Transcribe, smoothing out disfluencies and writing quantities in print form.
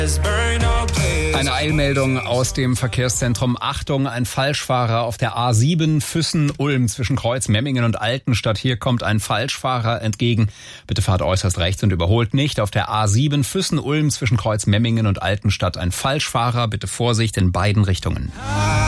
Eine Eilmeldung aus dem Verkehrszentrum. Achtung, ein Falschfahrer auf der A7 Füssen-Ulm zwischen Kreuz-Memmingen und Altenstadt. Hier kommt ein Falschfahrer entgegen. Bitte fahrt äußerst rechts und überholt nicht. Auf der A7 Füssen-Ulm zwischen Kreuz-Memmingen und Altenstadt ein Falschfahrer. Bitte Vorsicht in beiden Richtungen.